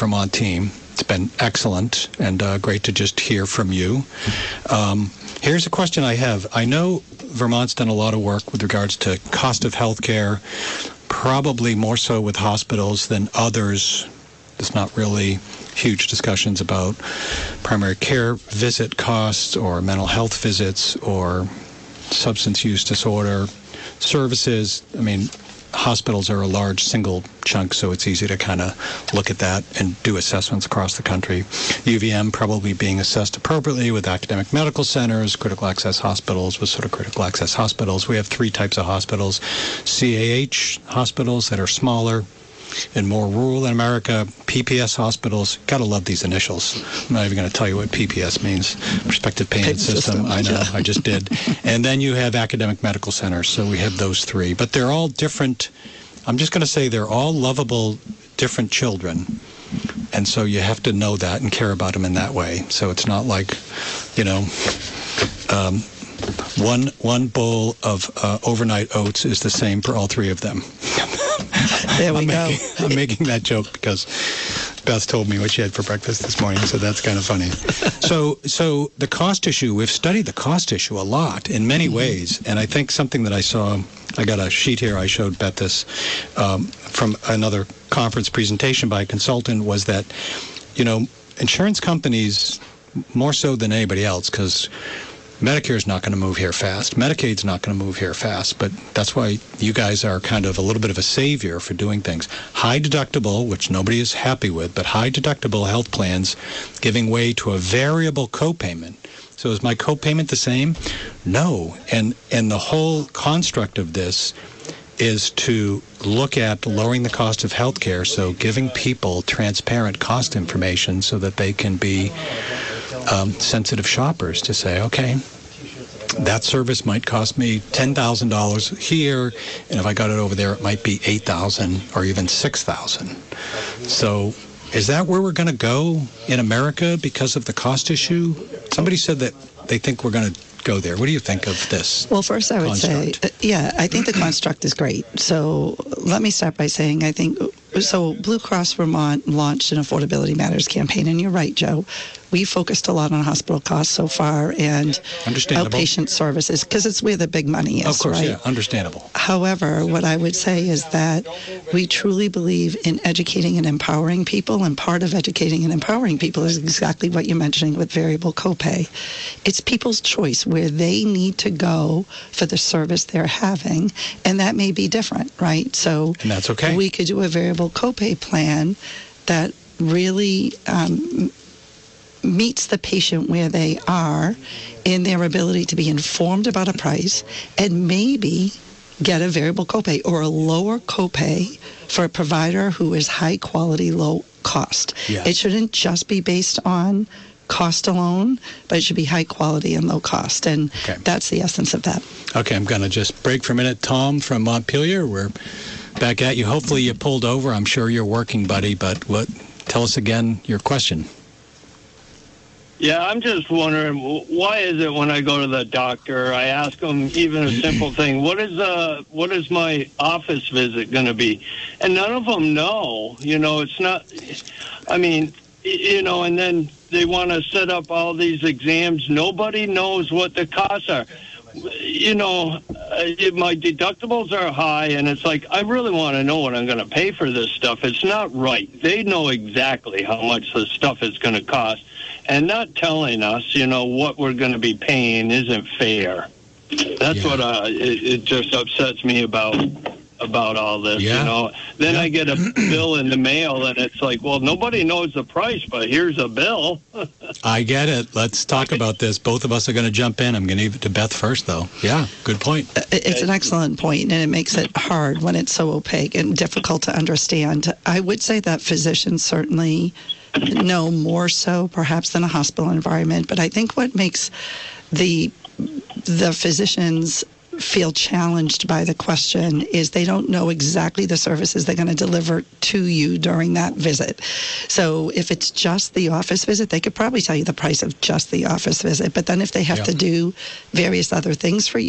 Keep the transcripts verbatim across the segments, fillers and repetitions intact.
Vermont team. It's been excellent and uh, great to just hear from you. Um, here's a question I have. I know Vermont's done a lot of work with regards to cost of health care, probably more so with hospitals than others. There's not really huge discussions about primary care visit costs or mental health visits or substance use disorder services. I mean, hospitals are a large single chunk, so it's easy to kind of look at that and do assessments across the country. U V M probably being assessed appropriately with academic medical centers, critical access hospitals with sort of critical access hospitals. We have three types of hospitals. C A H hospitals that are smaller and more rural in America, P P S hospitals. Gotta love these initials. I'm not even going to tell you what P P S means. Prospective Payment System. I know, I just did. And then you have academic medical centers. So we have those three. But they're all different. I'm just going to say they're all lovable, different children. And so you have to know that and care about them in that way. So it's not like, you know, um, one one bowl of uh, overnight oats is the same for all three of them. There we I'm go. Making, I'm making that joke because Beth told me what she had for breakfast this morning, so that's kind of funny. So, so the cost issue, we've studied the cost issue a lot in many mm-hmm. ways, and I think something that I saw, I got a sheet here, I showed Beth this um, from another conference presentation by a consultant, was that, you know, insurance companies, more so than anybody else, because Medicare's not going to move here fast. Medicaid's not going to move here fast, but that's why you guys are kind of a little bit of a savior for doing things. High deductible, which nobody is happy with, but high deductible health plans giving way to a variable copayment. So is my copayment the same? No. And and the whole construct of this is to look at lowering the cost of health care, so giving people transparent cost information so that they can be Um, sensitive shoppers to say, okay, that service might cost me ten thousand dollars here, and if I got it over there, it might be eight thousand dollars or even six thousand dollars. So is that where we're going to go in America because of the cost issue? Somebody said that they think we're going to go there. What do you think of this? Well, first I would construct? say, uh, yeah, I think the construct is great. So let me start by saying I think, so Blue Cross Vermont launched an Affordability Matters campaign, and you're right, Joe. We focused a lot on hospital costs so far and outpatient services because it's where the big money is, of course, right? Yeah, understandable. However, what I would say is that we truly believe in educating and empowering people, and part of educating and empowering people is exactly what you're mentioning with variable copay. It's people's choice where they need to go for the service they're having, and that may be different, right? So and that's okay. We could do a variable copay plan that really um, meets the patient where they are in their ability to be informed about a price and maybe get a variable copay or a lower copay for a provider who is high quality, low cost. Yes. It shouldn't just be based on cost alone, but it should be high quality and low cost. And okay. That's the essence of that. Okay, I'm going to just break for a minute. Tom from Montpelier, we're back at you. Hopefully you pulled over. I'm sure you're working, buddy, but what? Tell us again your question. Yeah, I'm just wondering, why is it when I go to the doctor, I ask them even a simple thing, what is uh, what is my office visit going to be? And none of them know. You know, it's not, I mean, you know, and then they want to set up all these exams. Nobody knows what the costs are. You know, uh, my deductibles are high, and it's like, I really want to know what I'm going to pay for this stuff. It's not right. They know exactly how much the stuff is going to cost. And not telling us, you know, what we're going to be paying isn't fair. That's yeah. what uh, it, it just upsets me about about all this, yeah. you know. Then yeah. I get a bill in the mail, and it's like, well, nobody knows the price, but here's a bill. I get it. Let's talk about this. Both of us are going to jump in. I'm going to give it to Beth first, though. Yeah, good point. It's an excellent point, and it makes it hard when it's so opaque and difficult to understand. I would say that physicians certainly know more so perhaps than a hospital environment, but I think what makes the the physicians feel challenged by the question is they don't know exactly the services they're going to deliver to you during that visit. So if it's just the office visit, they could probably tell you the price of just the office visit, but then if they have yeah. to do various other things for you,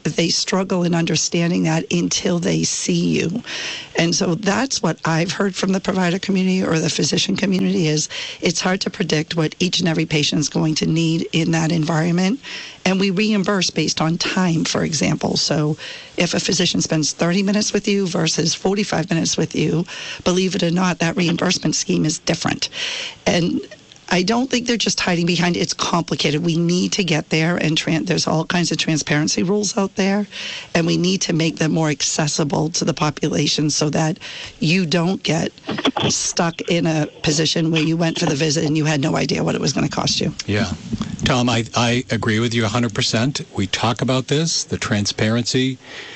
they struggle in understanding that until they see you. And so that's what I've heard from the provider community or the physician community is it's hard to predict what each and every patient is going to need in that environment. And we reimburse based on time, for example. So if a physician spends thirty minutes with you versus forty-five minutes with you, believe it or not, that reimbursement scheme is different. And I don't think they're just hiding behind it's complicated. We need to get there, and tran- there's all kinds of transparency rules out there, and we need to make them more accessible to the population so that you don't get stuck in a position where you went for the visit and you had no idea what it was going to cost you. Yeah. Tom, I, I agree with you one hundred percent. We talk about this, the transparency.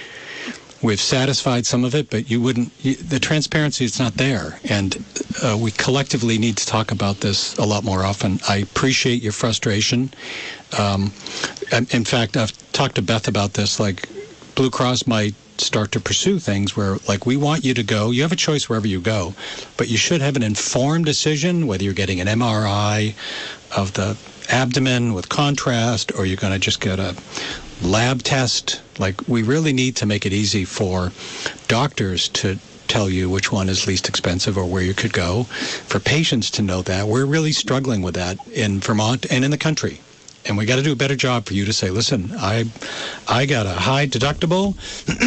We've satisfied some of it, but you wouldn't, you, the transparency is not there. And uh, we collectively need to talk about this a lot more often. I appreciate your frustration. Um, in fact, I've talked to Beth about this, like Blue Cross might start to pursue things where, like, we want you to go. You have a choice wherever you go, but you should have an informed decision whether you're getting an M R I of the abdomen with contrast or you're going to just get a lab test. Like, we really need to make it easy for doctors to tell you which one is least expensive or where you could go, for patients to know that. We're really struggling with that in Vermont and in the country. And we got to do a better job for you to say, listen, I I got a high deductible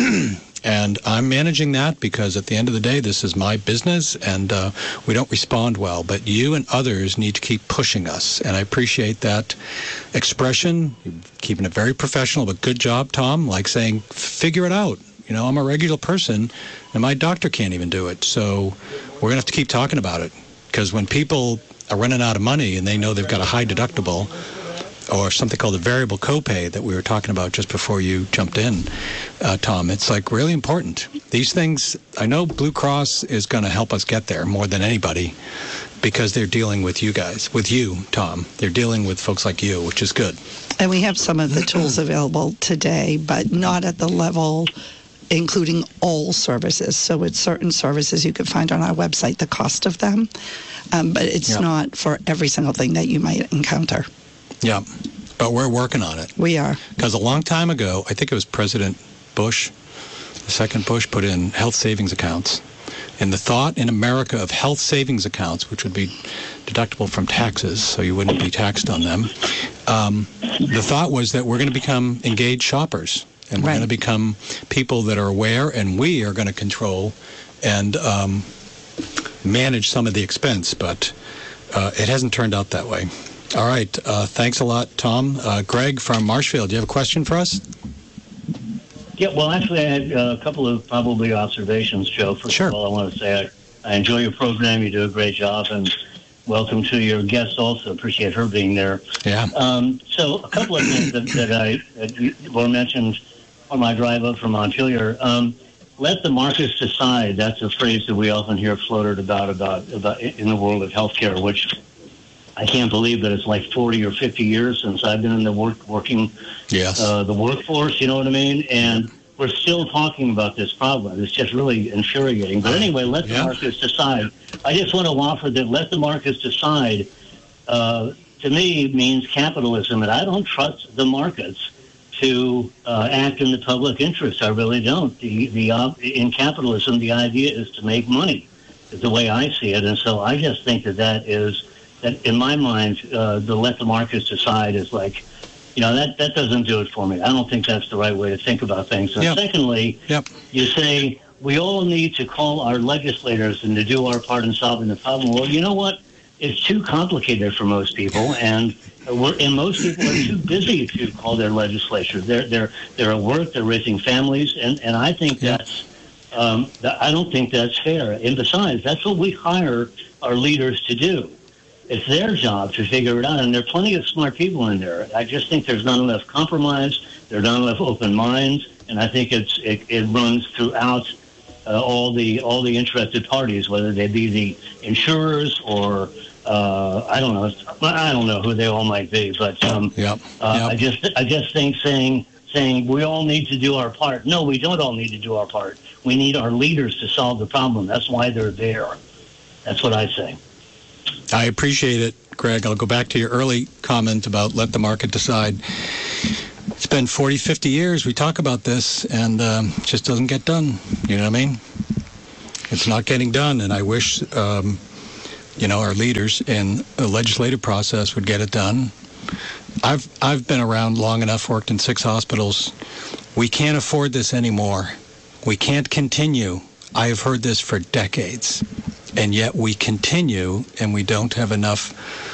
and I'm managing that because at the end of the day, this is my business and uh, we don't respond well. But you and others need to keep pushing us. And I appreciate that expression. You're keeping it very professional, but good job, Tom, like saying, figure it out. You know, I'm a regular person and my doctor can't even do it. So we're going to have to keep talking about it because when people are running out of money and they know they've got a high deductible, or something called a variable copay that we were talking about just before you jumped in, uh, Tom. It's like really important. These things, I know Blue Cross is going to help us get there more than anybody because they're dealing with you guys, with you, Tom. They're dealing with folks like you, which is good. And we have some of the tools available today, but not at the level including all services. So with certain services, you can find on our website the cost of them, um, but it's yeah. not for every single thing that you might encounter. Yeah, but we're working on it. We are. Because a long time ago, I think it was President Bush, the second Bush, put in health savings accounts. And the thought in America of health savings accounts, which would be deductible from taxes, so you wouldn't be taxed on them, um, the thought was that we're going to become engaged shoppers. And we're right. going to become people that are aware, and we are going to control and um, manage some of the expense. But uh, it hasn't turned out that way. All right. Uh, thanks a lot, Tom. Uh, Greg from Marshfield, do you have a question for us? Yeah, well, actually, I had uh, a couple of probably observations, Joe. First sure. of all, I want to say I, I enjoy your program. You do a great job, and welcome to your guest also. Appreciate her being there. Yeah. Um, so a couple of things that, that I that were mentioned on my drive up from Montpelier. Um, let the markets decide. That's a phrase that we often hear floated about, about, about in the world of healthcare, which I can't believe that it's like forty or fifty years since I've been in the work, working, yes. uh, the workforce, you know what I mean? And we're still talking about this problem. It's just really infuriating. But anyway, let the yeah. markets decide. I just want to offer that let the markets decide, uh, to me, means capitalism. And I don't trust the markets to uh, act in the public interest. I really don't. The, the uh, in capitalism, the idea is to make money, is the way I see it. And so I just think that that is... that in my mind, uh, the let the markets decide is like, you know, that, that doesn't do it for me. I don't think that's the right way to think about things. And yep. secondly, yep. you say we all need to call our legislators and to do our part in solving the problem. Well, you know what? It's too complicated for most people, and we're, and most people are too busy to call their legislature. They're they're they're at work. They're raising families, and, and I think yep. that's um, I don't think that's fair. And besides, that's what we hire our leaders to do. It's their job to figure it out, and there are plenty of smart people in there. I just think there's not enough compromise. There are not enough open minds, and I think it's it, it runs throughout uh, all the all the interested parties, whether they be the insurers or uh, I don't know. I don't know who they all might be, but um, yep. Uh, Yep. I just I just think saying saying we all need to do our part. No, we don't all need to do our part. We need our leaders to solve the problem. That's why they're there. That's what I say. I appreciate it, Greg. I'll go back to your early comment about let the market decide. it's been forty, fifty years we talk about this, and um, it just doesn't get done. You know what I mean? It's not getting done, and I wish, um, you know, our leaders in the legislative process would get it done. I've I've been around long enough, worked in six hospitals. We can't afford this anymore. We can't continue. I have heard this for decades, and yet we continue, and we don't have enough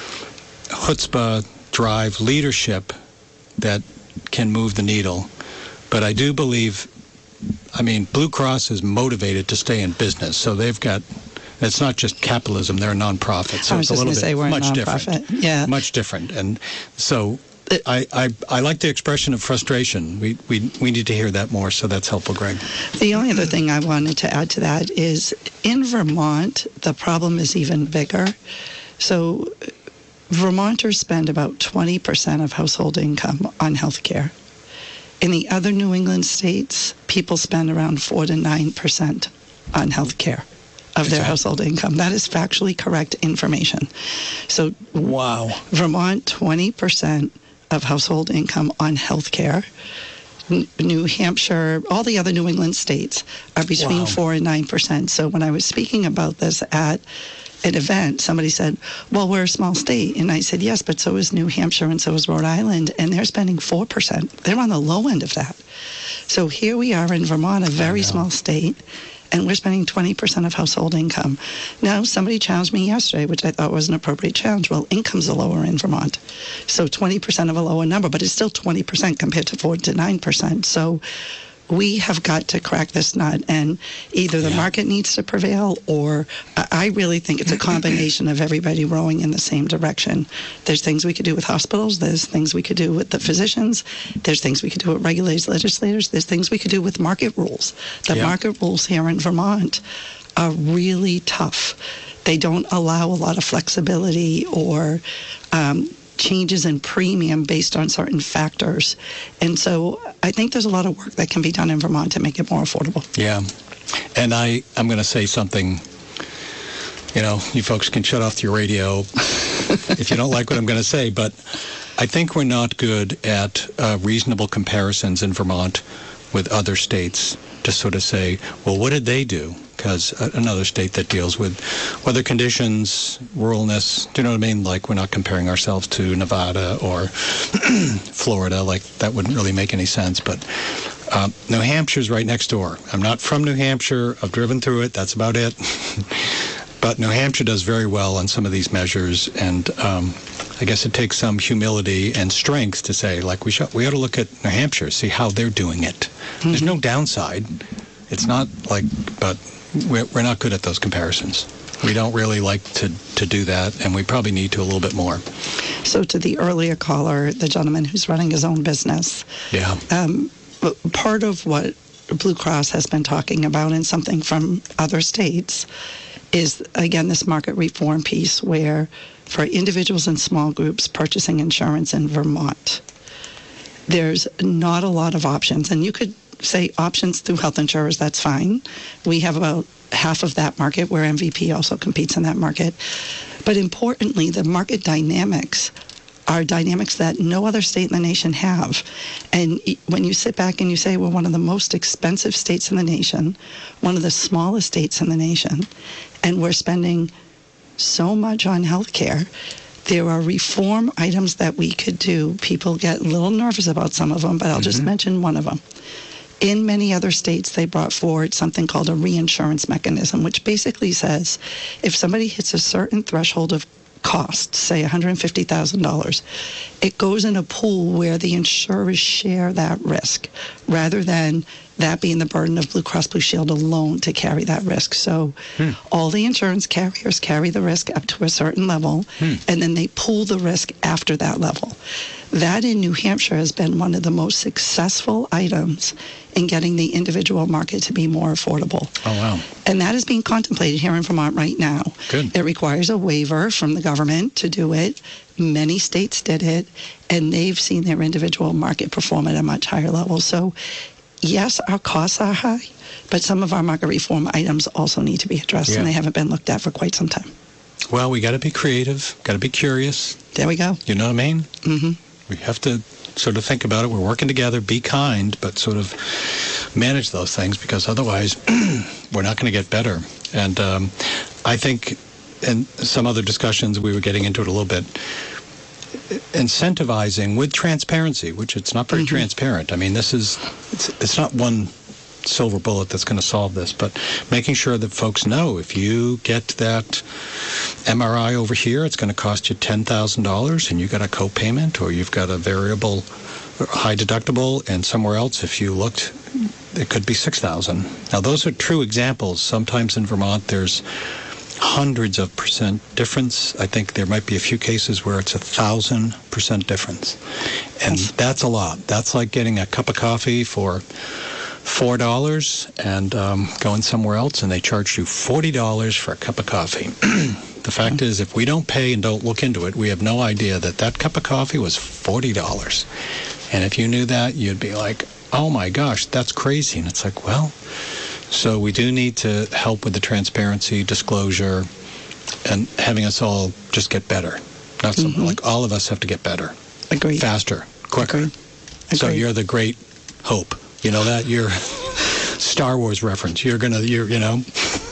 chutzpah, drive, leadership that can move the needle. But I do believe, I mean, Blue Cross is motivated to stay in business, so they've got, it's not just capitalism, they're a nonprofit, so I was it's a just little gonna bit say we're a much nonprofit. different. Yeah. Much different. And so I, I I like the expression of frustration. We, we we need to hear that more, so that's helpful, Greg. The only other thing I wanted to add to that is in Vermont, the problem is even bigger. So Vermonters spend about twenty percent of household income on health care. In the other New England states, people spend around four to nine percent on health care of their Exactly. household income. That is factually correct information. So Wow. Vermont, twenty percent of household income on health care. N- New Hampshire, all the other New England states are between Wow. four and nine percent. So when I was speaking about this at an event, somebody said, well, we're a small state. And I said, yes, but so is New Hampshire and so is Rhode Island. And they're spending four percent. They're on the low end of that. So here we are in Vermont, a very small state, and we're spending twenty percent of household income. Now, somebody challenged me yesterday, which I thought was an appropriate challenge. Well, incomes are lower in Vermont. So twenty percent of a lower number, but it's still twenty percent compared to four to nine percent. So we have got to crack this nut, and either the Yeah. market needs to prevail, or I I really think it's a combination of everybody rowing in the same direction. There's things we could do with hospitals. There's things we could do with the physicians. There's things we could do with regulators, legislators. There's things we could do with market rules. The Yeah. market rules here in Vermont are really tough. They don't allow a lot of flexibility or um, changes in premium based on certain factors. And so I think there's a lot of work that can be done in Vermont to make it more affordable. Yeah. And I, I'm going to say something, you know, you folks can shut off your radio if you don't like what I'm going to say, but I think we're not good at uh, reasonable comparisons in Vermont with other states to sort of say, well, what did they do? Because another state that deals with weather conditions, ruralness, do you know what I mean? Like, we're not comparing ourselves to Nevada or Florida. Like, that wouldn't really make any sense. But uh, New Hampshire's right next door. I'm not from New Hampshire. I've driven through it. That's about it. But New Hampshire does very well on some of these measures, and um, I guess it takes some humility and strength to say, like, we should, we ought to look at New Hampshire, see how they're doing it. Mm-hmm. There's no downside. It's not like, but we're, we're not good at those comparisons. We don't really like to, to do that, and we probably need to a little bit more. So to the earlier caller, the gentleman who's running his own business, Yeah. um, part of what Blue Cross has been talking about, and something from other states, is, again, this market reform piece where for individuals and small groups purchasing insurance in Vermont, there's not a lot of options. And you could say options through health insurers, that's fine. We have about half of that market, where M V P also competes in that market. But importantly, the market dynamics are dynamics that no other state in the nation have. And when you sit back and you say, we're one of the most expensive states in the nation, one of the smallest states in the nation, and we're spending so much on health care, there are reform items that we could do. People get a little nervous about some of them, but I'll mm-hmm. just mention one of them. In many other states, they brought forward something called a reinsurance mechanism, which basically says if somebody hits a certain threshold of cost, say one hundred fifty thousand dollars, it goes in a pool where the insurers share that risk, rather than that being the burden of Blue Cross Blue Shield alone to carry that risk. So hmm. all the insurance carriers carry the risk up to a certain level, hmm. and then they pool the risk after that level. That in New Hampshire has been one of the most successful items in getting the individual market to be more affordable. Oh, wow. And that is being contemplated here in Vermont right now. Good. It requires a waiver from the government to do it. Many states did it, and they've seen their individual market perform at a much higher level. So, yes, our costs are high, but some of our market reform items also need to be addressed, yeah. and they haven't been looked at for quite some time. Well, we got to be creative, got to be curious. There we go. You know what I mean? Mm-hmm. We have to sort of think about it. We're working together. Be kind, but sort of manage those things, because otherwise we're not going to get better. And um, I think in some other discussions, we were getting into it a little bit, incentivizing with transparency, which it's not very mm-hmm. transparent. I mean, this is, it's, it's not one silver bullet that's going to solve this, but making sure that folks know if you get that M R I over here, it's going to cost you ten thousand dollars and you got a co-payment, or you've got a variable high deductible, and somewhere else, if you looked, it could be six thousand dollars. Now, those are true examples. Sometimes in Vermont, there's hundreds of percent difference. I think there might be a few cases where it's a thousand percent difference. And that's a lot. That's like getting a cup of coffee for four dollars and um, going somewhere else and they charge you forty dollars for a cup of coffee. The fact is, if we don't pay and don't look into it, we have no idea that that cup of coffee was forty dollars. And if you knew that, you'd be like, oh my gosh, that's crazy. And it's like, well, so we do need to help with the transparency, disclosure, and having us all just get better. Not something mm-hmm. like all of us have to get better. Agreed. Faster, quicker. Agreed. Agreed. So you're the great hope. You know that? You're Star Wars reference. You're going to, you're, you know.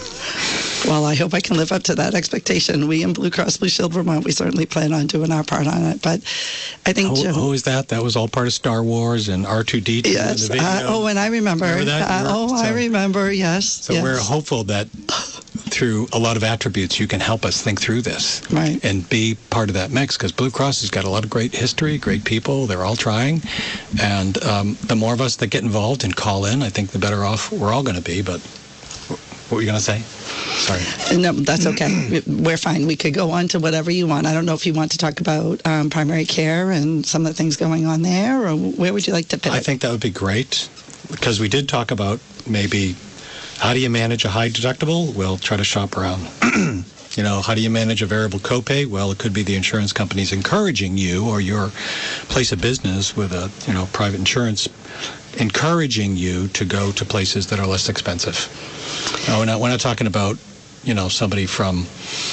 Well, I hope I can live up to that expectation. We in Blue Cross Blue Shield Vermont, we certainly plan on doing our part on it. But I think who, Jim, who is that? That was all part of Star Wars and R two D two. Yes. In the video. Uh, oh, and I remember. remember that? Uh, oh, so, I remember. Yes. So yes. we're hopeful that through a lot of attributes, you can help us think through this, right, and be part of that mix. Because Blue Cross has got a lot of great history, great people. They're all trying, and um, the more of us that get involved and call in, I think the better off we're all going to be. But what were you going to say? Sorry. No, that's okay. We're fine. We could go on to whatever you want. I don't know if you want to talk about um, primary care and some of the things going on there, or where would you like to pivot? I think that would be great, because we did talk about maybe how do you manage a high deductible? Well, try to shop around. You know, how do you manage a variable copay? Well, it could be the insurance companies encouraging you, or your place of business with a, you know, private insurance encouraging you to go to places that are less expensive. Now, we're not, we're not talking about, you know, somebody from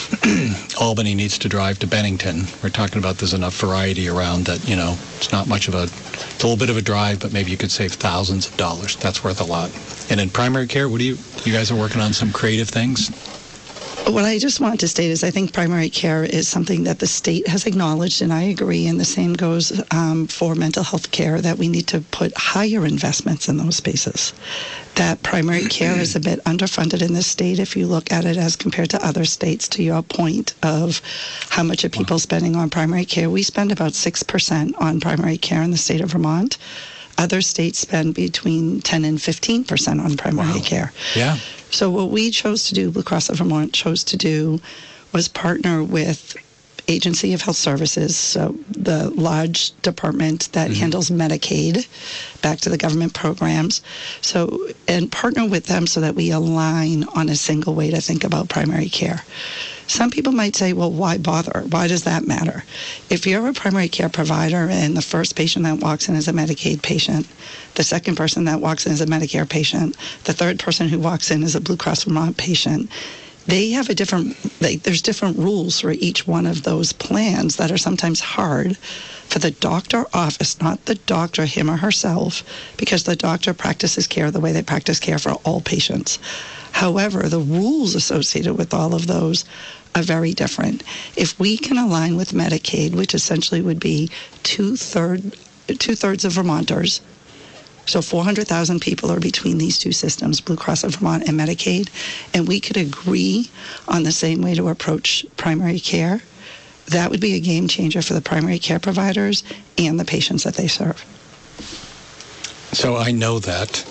Albany needs to drive to Bennington. We're talking about there's enough variety around that, you know, it's not much of a, it's a little bit of a drive, but maybe you could save thousands of dollars. That's worth a lot. And in primary care, what do you, you guys are working on some creative things? What I just want to state is I think primary care is something that the state has acknowledged, and I agree, and the same goes um, for mental health care, that we need to put higher investments in those spaces. That primary care is a bit underfunded in this state if you look at it as compared to other states, to your point of how much are people spending on primary care. We spend about six percent on primary care in the state of Vermont. Other states spend between ten and fifteen percent on primary wow. care. Yeah. So what we chose to do, Blue Cross of Vermont chose to do, was partner with Agency of Health Services, so the large department that mm-hmm. handles Medicaid, back to the government programs. So, and partner with them so that we align on a single way to think about primary care. Some people might say, well, why bother? Why does that matter? If you're a primary care provider and the first patient that walks in is a Medicaid patient, the second person that walks in is a Medicare patient, the third person who walks in is a Blue Cross Vermont patient, they have a different, they, there's different rules for each one of those plans that are sometimes hard for the doctor office, not the doctor, him or herself, because the doctor practices care the way they practice care for all patients. However, the rules associated with all of those are very different. If we can align with Medicaid, which essentially would be two-third, two-thirds of Vermonters, so four hundred thousand people are between these two systems, Blue Cross of Vermont and Medicaid, and we could agree on the same way to approach primary care, that would be a game changer for the primary care providers and the patients that they serve. So I know that.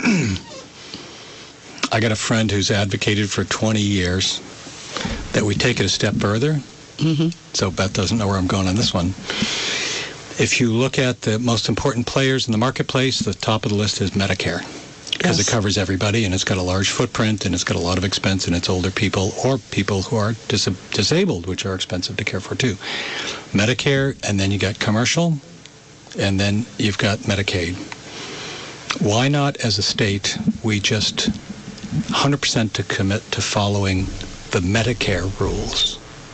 I got a friend who's advocated for twenty years that we take it a step further. Mm-hmm. So Beth doesn't know where I'm going on this one. If you look at the most important players in the marketplace, the top of the list is Medicare, because yes. it covers everybody, and it's got a large footprint, and it's got a lot of expense, and it's older people or people who are dis- disabled, which are expensive to care for too. Medicare, and then you got commercial, and then you've got Medicaid. Why not, as a state, we just one hundred percent to commit to following the Medicare rules?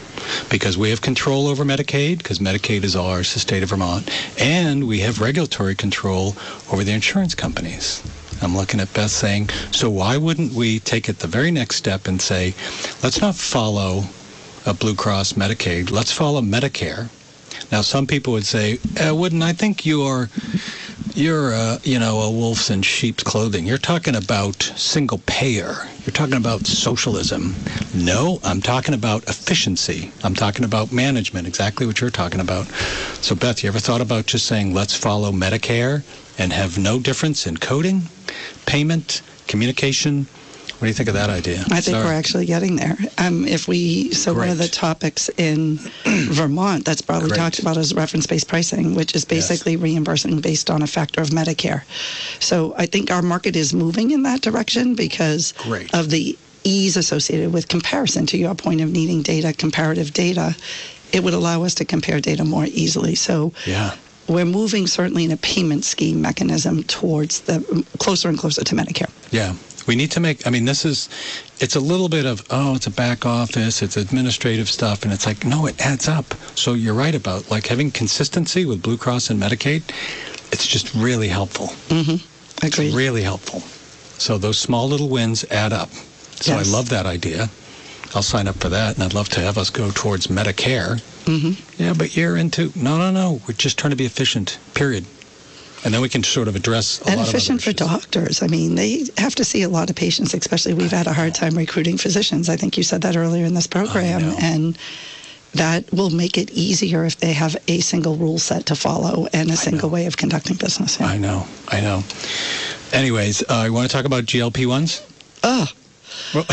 because we have control over Medicaid, because Medicaid is ours, the state of Vermont, and we have regulatory control over the insurance companies. I'm looking at Beth saying, so why wouldn't we take it the very next step and say, let's not follow a Blue Cross Medicaid, let's follow Medicare. Now, some people would say, uh, wouldn't I think you're, you're uh, you know, a wolf in sheep's clothing. You're talking about single payer. You're talking about socialism. No, I'm talking about efficiency. I'm talking about management, exactly what you're talking about. So, Beth, you ever thought about just saying, let's follow Medicare and have no difference in coding, payment, communication? What do you think of that idea? I think Sorry. we're actually getting there. Um, if we so Great. one of the topics in Vermont that's probably Great. talked about is reference-based pricing, which is basically yes. reimbursing based on a factor of Medicare. So I think our market is moving in that direction because Great. of the ease associated with comparison. To your point of needing data, comparative data, it would allow us to compare data more easily. So yeah. we're moving certainly in a payment scheme mechanism towards the closer and closer to Medicare. Yeah. We need to make, I mean, this is, it's a little bit of, oh, it's a back office, it's administrative stuff, and it's like, no, it adds up. So you're right about, like, having consistency with Blue Cross and Medicaid, it's just really helpful. Mm-hmm. Agreed. It's really helpful. So those small little wins add up. So Yes. I love that idea. I'll sign up for that, and I'd love to have us go towards Medicare. Mm-hmm. Yeah, but you're into, no, no, no, we're just trying to be efficient, period. And then we can sort of address a and lot efficient of for other issues. doctors. I mean, they have to see a lot of patients, especially we've had a hard time recruiting physicians. I think you said that earlier in this program. I know. And that will make it easier if they have a single rule set to follow and a single way of conducting business. Yeah. I know, I know. Anyways, uh, you want to talk about G L P ones? Oh, Well,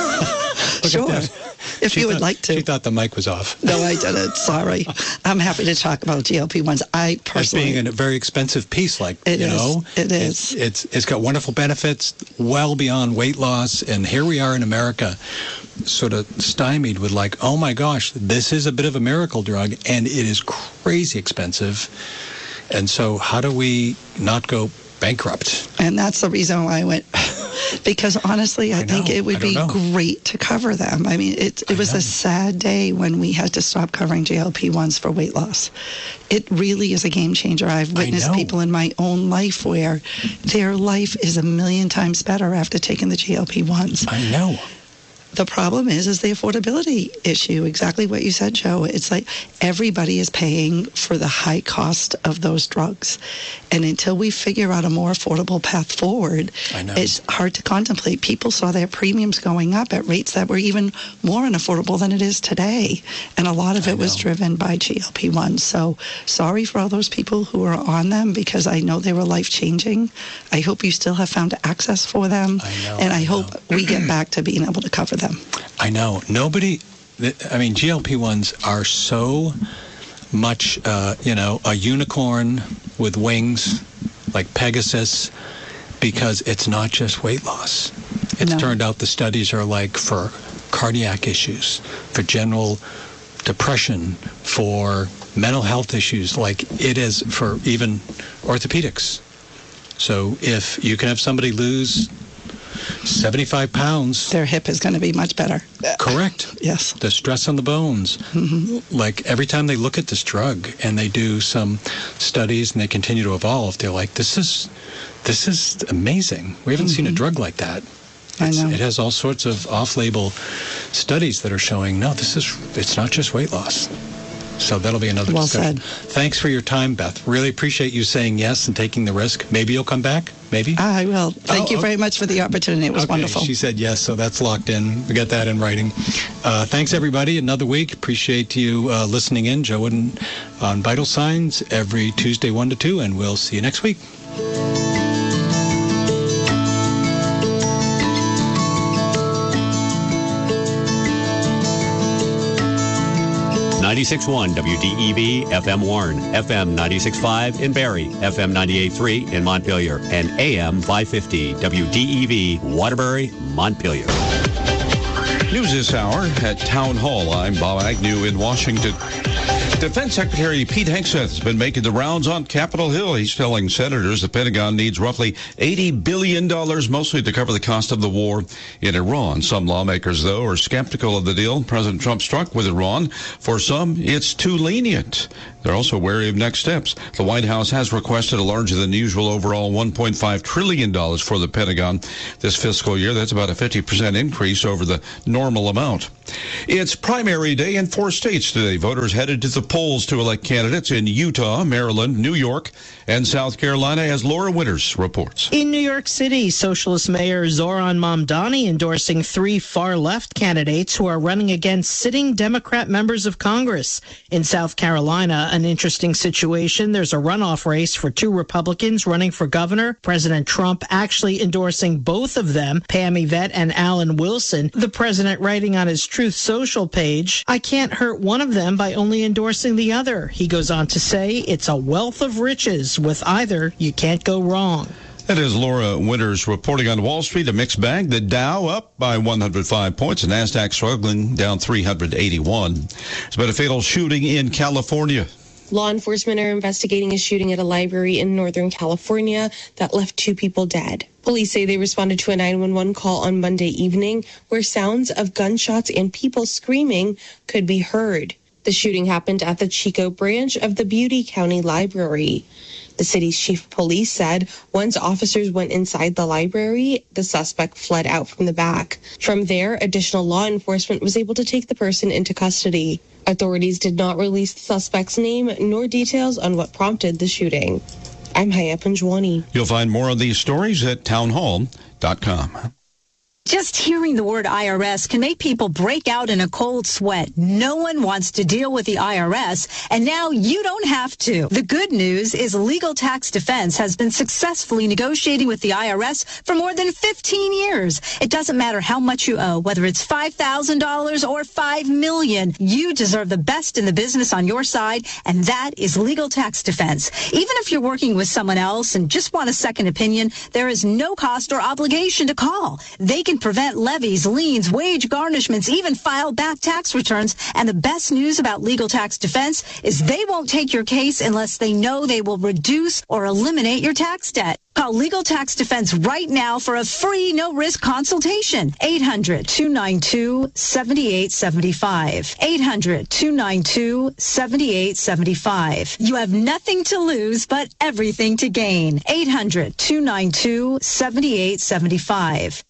look sure. at that. If She you would thought- like to. She thought the mic was off. No, I didn't. Sorry. I'm happy to talk about G L P ones. I As personally... being a very expensive piece, like, It you is. know. It It's, is. it's It's got wonderful benefits, well beyond weight loss, and here we are in America, sort of stymied with like, oh my gosh, this is a bit of a miracle drug, and it is crazy expensive. And so how do we not go bankrupt? And that's the reason why I went, because honestly, I, I think know. it would I don't be know. great to cover them. I mean, it, it I was know. a sad day when we had to stop covering G L P ones for weight loss. It really is a game changer. I've witnessed know. people in my own life where their life is a million times better after taking the G L P ones. I know. The problem is, is the affordability issue. Exactly what you said, Joe. It's like everybody is paying for the high cost of those drugs. And until we figure out a more affordable path forward, I know. it's hard to contemplate. People saw their premiums going up at rates that were even more unaffordable than it is today. And a lot of I it was know. driven by G L P ones. So sorry for all those people who are on them, because I know they were life-changing. I hope you still have found access for them. I know, and I, I hope know. we get back to being able to cover them. I know. Nobody, th- I mean, G L P ones are so much, uh, you know, a unicorn with wings, like Pegasus, because it's not just weight loss. It's No. turned out the studies are like for cardiac issues, for general depression, for mental health issues, like it is for even orthopedics. So if you can have somebody lose seventy-five pounds, Their hip is going to be much better. correct. Yes. The stress on the bones. Mm-hmm. Like every time they look at this drug and they do some studies and they continue to evolve, they're like, this is this is amazing. We haven't seen a drug like that. I It's, know. It has all sorts of off-label studies that are showing, no, this is, it's not just weight loss. So that'll be another Well discussion. said. Thanks for your time, Beth. Really appreciate you saying yes and taking the risk. Maybe you'll come back? Maybe? I will. Thank Oh, you oh. very much for the opportunity. It was Okay, wonderful. she said yes, so that's locked in. We got that in writing. Uh, thanks, everybody. Another week. Appreciate you uh, listening in. Joe Wooden on Vital Signs every Tuesday, one to two, and we'll see you next week. ninety-six point one W D E V F M Warren, F M ninety-six point five in Barrie, F M ninety-eight point three in Montpelier, and A M five fifty W D E V Waterbury, Montpelier. News this hour at Town Hall. I'm Bob Agnew in Washington. Defense Secretary Pete Hegseth has been making the rounds on Capitol Hill. He's telling senators the Pentagon needs roughly eighty billion dollars, mostly to cover the cost of the war in Iran. Some lawmakers, though, are skeptical of the deal President Trump struck with Iran. For some, it's too lenient. They're also wary of next steps. The White House has requested a larger than usual overall one point five trillion dollars for the Pentagon this fiscal year. That's about a fifty percent increase over the normal amount. It's primary day in four states today. Voters headed to the polls to elect candidates in Utah, Maryland, New York, and South Carolina, as Laura Winters reports. In New York City, Socialist Mayor Zoran Mamdani endorsing three far-left candidates who are running against sitting Democrat members of Congress. In South Carolina, an interesting situation. There's a runoff race for two Republicans running for governor. President Trump actually endorsing both of them, Pam Yvette and Alan Wilson. The president writing on his Truth Social page, "I can't hurt one of them by only endorsing the other." He goes on to say, "It's a wealth of riches. With either, you can't go wrong." That is Laura Winters reporting on Wall Street. A mixed bag. The Dow up by one hundred five points. The NASDAQ struggling, down three hundred eighty-one. There's been a fatal shooting in California. Law enforcement are investigating a shooting at a library in Northern California that left two people dead. Police say they responded to a nine one one call on Monday evening where sounds of gunshots and people screaming could be heard. The shooting happened at the Chico branch of the Butte County Library. The city's chief of police said once officers went inside the library, the suspect fled out from the back. From there, additional law enforcement was able to take the person into custody. Authorities did not release the suspect's name nor details on what prompted the shooting. I'm Haya Panjwani. You'll find more of these stories at townhall dot com. Just hearing the word I R S can make people break out in a cold sweat. No one wants to deal with the I R S, and now you don't have to. The good news is Legal Tax Defense has been successfully negotiating with the I R S for more than fifteen years. It doesn't matter how much you owe, whether it's five thousand dollars or five million dollars. You deserve the best in the business on your side, and that is Legal Tax Defense. Even if you're working with someone else and just want a second opinion, there is no cost or obligation to call. They can prevent levies, liens, wage garnishments, even file back tax returns. And the best news about Legal Tax Defense is they won't take your case unless they know they will reduce or eliminate your tax debt. Call Legal Tax Defense right now for a free, no-risk consultation. eight hundred, two nine two, seven eight seven five. eight hundred, two nine two, seven eight seven five. You have nothing to lose but everything to gain. eight hundred, two nine two, seven eight seven five.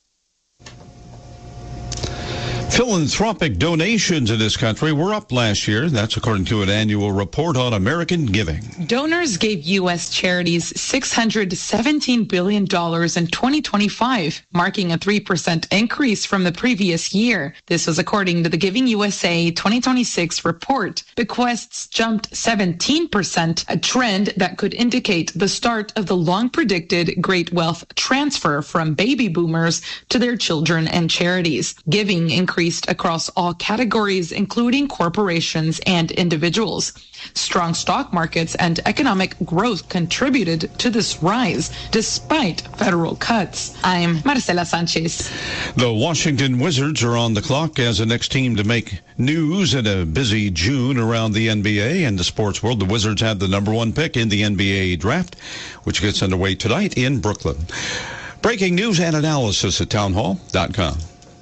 Philanthropic donations in this country were up last year. That's according to an annual report on American giving. Donors gave U S charities six hundred seventeen billion dollars in twenty twenty-five, marking a three percent increase from the previous year. This was according to the Giving U S A twenty twenty-six report. Bequests jumped seventeen percent, a trend that could indicate the start of the long-predicted great wealth transfer from baby boomers to their children and charities. Giving increased across all categories, including corporations and individuals. Strong stock markets and economic growth contributed to this rise, despite federal cuts. I'm Marcela Sanchez. The Washington Wizards are on the clock as the next team to make news in a busy June around the N B A and the sports world. The Wizards had the number one pick in the N B A draft, which gets underway tonight in Brooklyn. Breaking news and analysis at townhall dot com.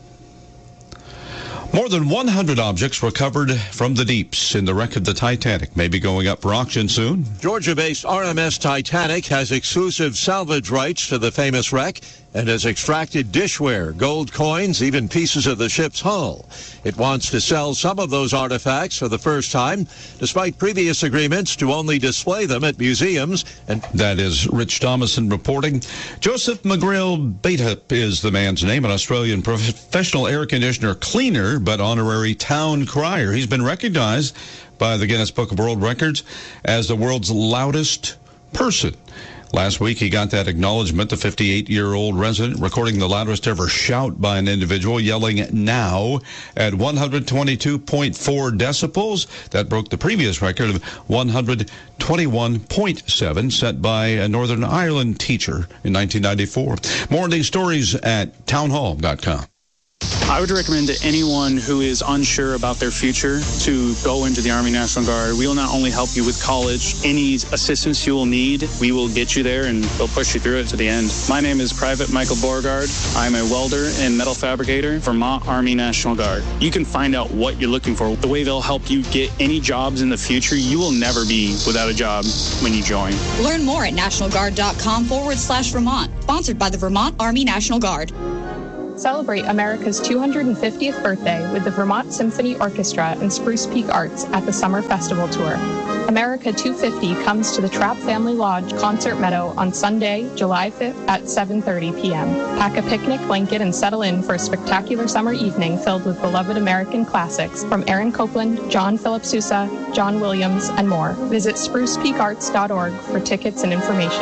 More than one hundred objects recovered from the deeps in the wreck of the Titanic may be going up for auction soon. Georgia-based R M S Titanic has exclusive salvage rights to the famous wreck and has extracted dishware, gold coins, even pieces of the ship's hull. It wants to sell some of those artifacts for the first time, despite previous agreements to only display them at museums. And that is Rich Thomason reporting. Joseph McGrail Beta is the man's name, an Australian professional air conditioner cleaner, but honorary town crier. He's been recognized by the Guinness Book of World Records as the world's loudest person. Last week, he got that acknowledgement, the fifty-eight-year-old resident recording the loudest ever shout by an individual, yelling now at one hundred twenty-two point four decibels. That broke the previous record of one hundred twenty-one point seven set by a Northern Ireland teacher in nineteen ninety-four. More on these stories at townhall dot com. I would recommend to anyone who is unsure about their future to go into the Army National Guard. We will not only help you with college, any assistance you will need, we will get you there and we'll push you through it to the end. My name is Private Michael Beauregard. I'm a welder and metal fabricator, Vermont Army National Guard. You can find out what you're looking for, the way they'll help you get any jobs in the future. You will never be without a job when you join. Learn more at nationalguard.com forward slash Vermont. Sponsored by the Vermont Army National Guard. Celebrate America's two hundred fiftieth birthday with the Vermont Symphony Orchestra and Spruce Peak Arts at the Summer Festival Tour. America two fifty comes to the Trapp Family Lodge Concert Meadow on Sunday, July fifth at seven thirty p.m. Pack a picnic blanket and settle in for a spectacular summer evening filled with beloved American classics from Aaron Copland, John Philip Sousa, John Williams, and more. Visit spruce peak arts dot org for tickets and information.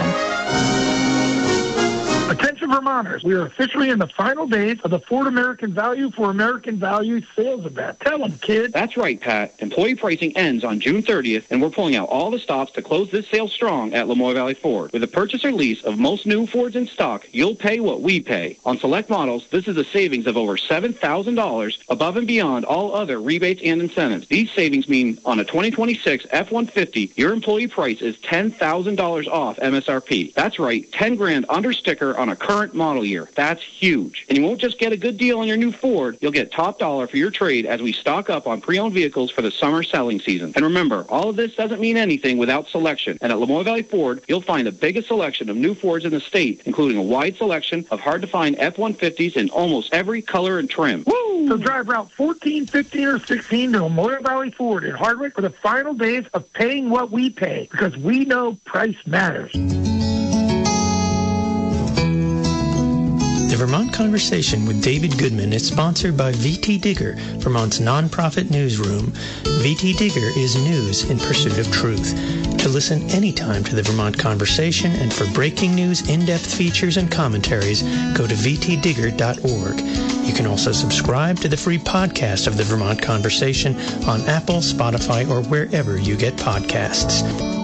Attention Vermonters, we are officially in the final days of the Ford American Value for American Value sales event. Tell them, kid. That's right, Pat. Employee pricing ends on June thirtieth, and we're pulling out all the stops to close this sale strong at Lamoille Valley Ford. With a purchase or lease of most new Fords in stock, you'll pay what we pay. On select models, this is a savings of over seven thousand dollars above and beyond all other rebates and incentives. These savings mean on a twenty twenty-six F one fifty, your employee price is ten thousand dollars off M S R P. That's right, ten grand under sticker on a current model year. That's huge. And you won't just get a good deal on your new Ford, you'll get top dollar for your trade as we stock up on pre-owned vehicles for the summer selling season. And remember, all of this doesn't mean anything without selection. And at Lamoille Valley Ford, you'll find the biggest selection of new Fords in the state, including a wide selection of hard-to-find F one fifties in almost every color and trim. Woo! So drive Route fourteen, fifteen, or sixteen to Lamoille Valley Ford in Hardwick for the final days of paying what we pay, because we know price matters. The Vermont Conversation with David Goodman is sponsored by V T Digger, Vermont's nonprofit newsroom. V T Digger is news in pursuit of truth. To listen anytime to the Vermont Conversation and for breaking news, in-depth features, and commentaries, go to v t digger dot org. You can also subscribe to the free podcast of the Vermont Conversation on Apple, Spotify, or wherever you get podcasts.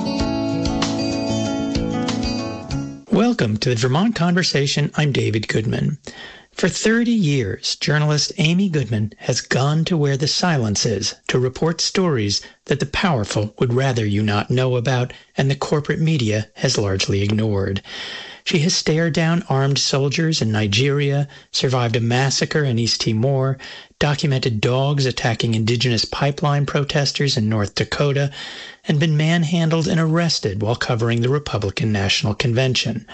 Welcome to the Vermont Conversation. I'm David Goodman. For thirty years, journalist Amy Goodman has gone to where the silence is to report stories that the powerful would rather you not know about and the corporate media has largely ignored. She has stared down armed soldiers in Nigeria, survived a massacre in East Timor, documented dogs attacking indigenous pipeline protesters in North Dakota, and been manhandled and arrested while covering the Republican National Convention.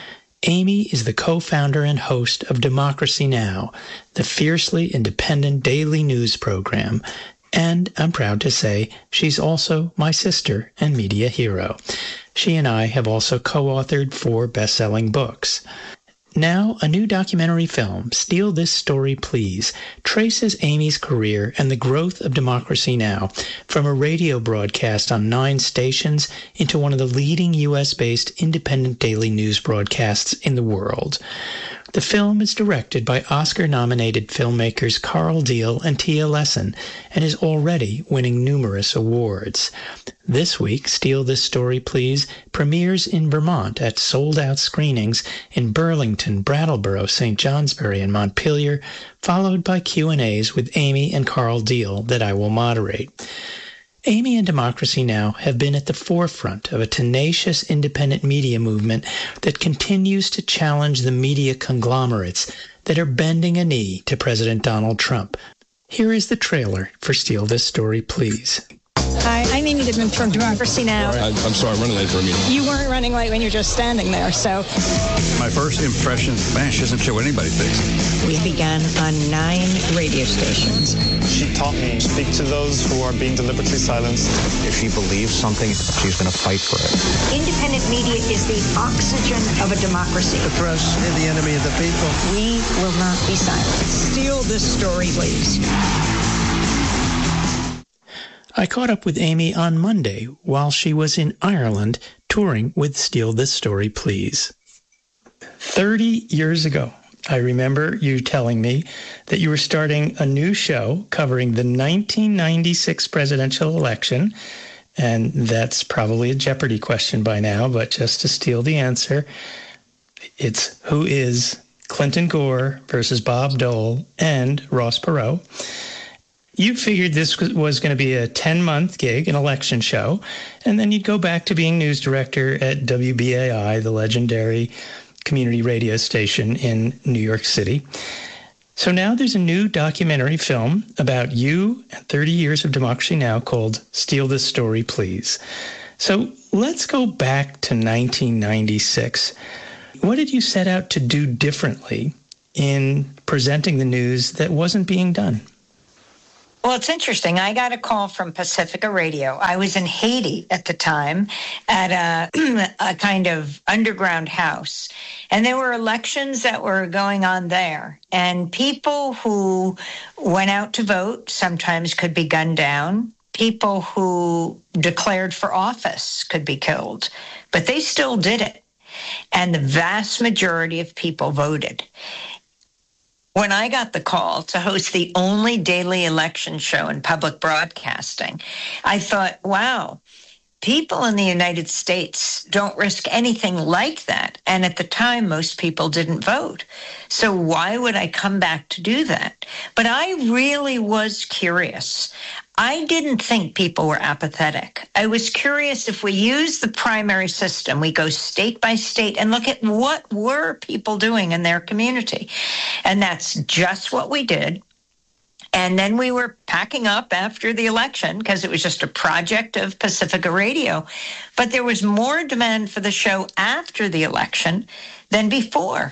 Amy is the co-founder and host of Democracy Now!, the fiercely independent daily news program. And I'm proud to say she's also my sister and media hero. She and I have also co-authored four best-selling books. Now, a new documentary film, Steal This Story Please, traces Amy's career and the growth of Democracy Now! From a radio broadcast on nine stations into one of the leading U S-based independent daily news broadcasts in the world. The film is directed by Oscar-nominated filmmakers Carl Deal and Tia Lesson and is already winning numerous awards. This week, Steal This Story Please premieres in Vermont at sold-out screenings in Burlington, Brattleboro, Saint Johnsbury, and Montpelier, followed by Q and A's with Amy and Carl Deal that I will moderate. Amy and Democracy Now! Have been at the forefront of a tenacious independent media movement that continues to challenge the media conglomerates that are bending a knee to President Donald Trump. Here is the trailer for Steal This Story Please. Hi, I'm Amy Goodman from Democracy Now! I, I'm sorry, I'm running late for a meeting. You weren't running late when you were just standing there, so... My first impression, man, she doesn't care what anybody thinks. We began on nine radio stations. She taught me to speak to those who are being deliberately silenced. If she believes something, she's going to fight for it. Independent media is the oxygen of a democracy. The press is the enemy of the people. We will not be silenced. Steal this story, please. I caught up with Amy on Monday while she was in Ireland touring with Steal This Story Please. Thirty years ago, I remember you telling me that you were starting a new show covering the nineteen ninety-six presidential election, and that's probably a Jeopardy question by now, but just to steal the answer, it's who is Clinton Gore versus Bob Dole and Ross Perot. You figured this was going to be a ten-month gig, an election show, and then you'd go back to being news director at W B A I, the legendary community radio station in New York City. So now there's a new documentary film about you and thirty years of Democracy Now! Called Steal This Story, Please. So let's go back to nineteen ninety-six. What did you set out to do differently in presenting the news that wasn't being done? Well, it's interesting. I got a call from Pacifica Radio. I was in Haiti at the time at a, a kind of underground house. And there were elections that were going on there. And people who went out to vote sometimes could be gunned down. People who declared for office could be killed. But they still did it. And the vast majority of people voted. When I got the call to host the only daily election show in public broadcasting, I thought, wow, people in the United States don't risk anything like that. And at the time, most people didn't vote. So why would I come back to do that? But I really was curious. I didn't think people were apathetic. I was curious if we use the primary system, we go state by state and look at what were people doing in their community. And that's just what we did. And then we were packing up after the election because it was just a project of Pacifica Radio. But there was more demand for the show after the election than before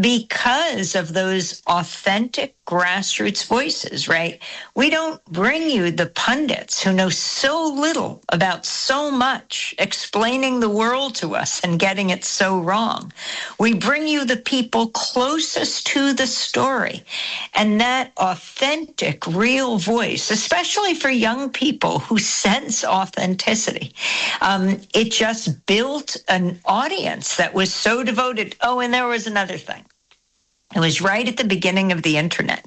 because of those authentic grassroots voices, right? We don't bring you the pundits who know so little about so much, explaining the world to us and getting it so wrong. We bring you the people closest to the story. And that authentic, real voice, especially for young people who sense authenticity, um, it just built an audience that was so devoted. Oh, and there was another thing. It was right at the beginning of the internet.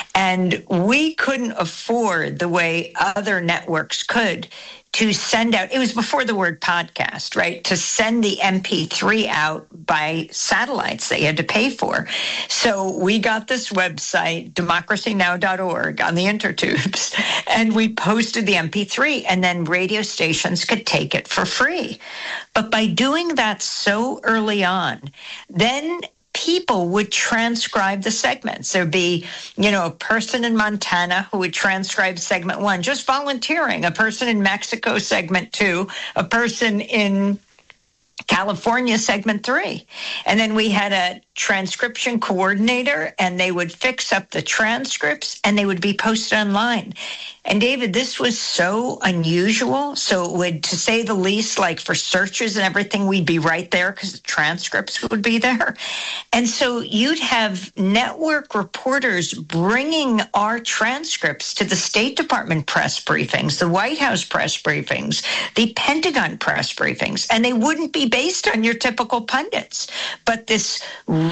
And we couldn't afford the way other networks could to send out, it was before the word podcast, right? To send the M P three out by satellites that you had to pay for. So we got this website, democracy now dot org, on the intertubes, and we posted the M P three, and then radio stations could take it for free. But by doing that so early on, then people would transcribe the segments. There'd be, you know, a person in Montana who would transcribe segment one, just volunteering, a person in Mexico, segment two, a person in California, segment three. And then we had a transcription coordinator, and they would fix up the transcripts, and they would be posted online. And David, this was so unusual. So it would, to say the least, like for searches and everything, we'd be right there because the transcripts would be there. And so you'd have network reporters bringing our transcripts to the State Department press briefings, the White House press briefings, the Pentagon press briefings, and they wouldn't be based on your typical pundits, but this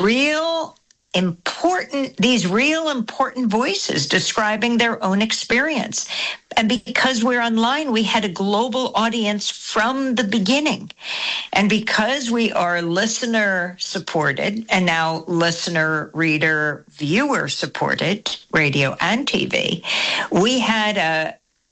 real important, these real important voices describing their own experience. And because we're online, we had a global audience from the beginning. And because we are listener supported and now listener, reader, viewer supported, radio and T V, we had a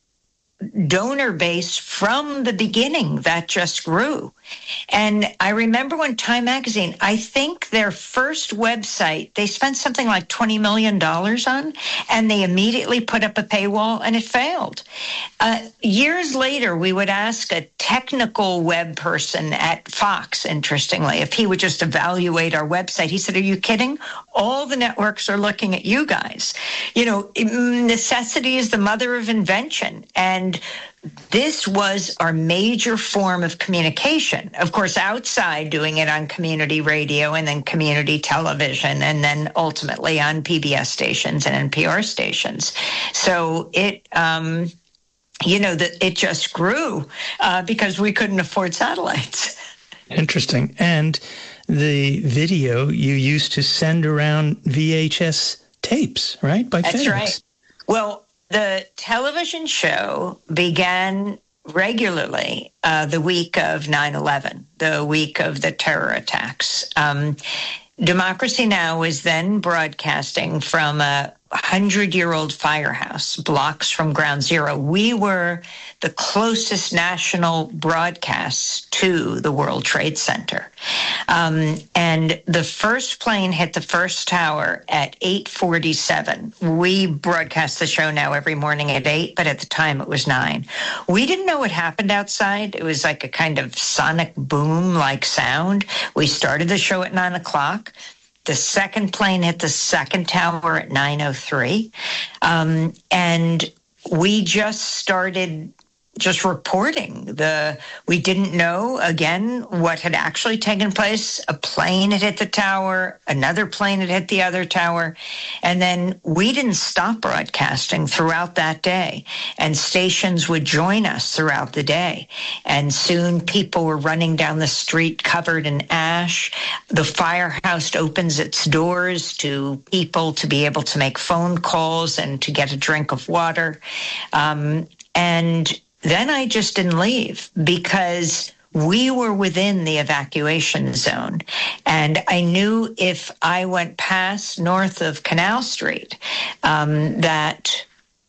donor base from the beginning that just grew. And I remember when Time Magazine, I think their first website, they spent something like twenty million dollars on, and they immediately put up a paywall, and it failed. Uh, years later, we would ask a technical web person at Fox, interestingly, if he would just evaluate our website. He said, "Are you kidding? All the networks are looking at you guys. You know, necessity is the mother of invention." And this was our major form of communication. Of course, outside doing it on community radio and then community television and then ultimately on P B S stations and N P R stations. So it, um, you know, that it just grew uh, because we couldn't afford satellites. Interesting. And the video you used to send around V H S tapes, right? By That's FedEx. right. Well, the television show began regularly uh, the week of nine eleven, the week of the terror attacks. Um, Democracy Now! Was then broadcasting from a hundred-year-old firehouse blocks from Ground Zero. We were the closest national broadcasts to the World Trade Center. Um, and the first plane hit the first tower at eight forty-seven. We broadcast the show now every morning at eight, but at the time it was nine. We didn't know what happened outside. It was like a kind of sonic boom-like sound. We started the show at nine o'clock. The second plane hit the second tower at nine oh three. Um, and we just started just reporting. The we didn't know, again, what had actually taken place. A plane had hit the tower, another plane had hit the other tower, and then we didn't stop broadcasting throughout that day. And stations would join us throughout the day. And soon people were running down the street covered in ash. The firehouse opens its doors to people to be able to make phone calls and to get a drink of water. Um, and Then I just didn't leave because we were within the evacuation zone. And I knew if I went past north of Canal Street, um, that,